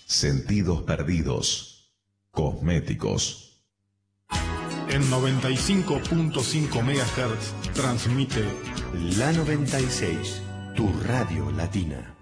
Sentidos perdidos. Cosméticos. En 95.5 MHz transmite La 96, tu radio latina.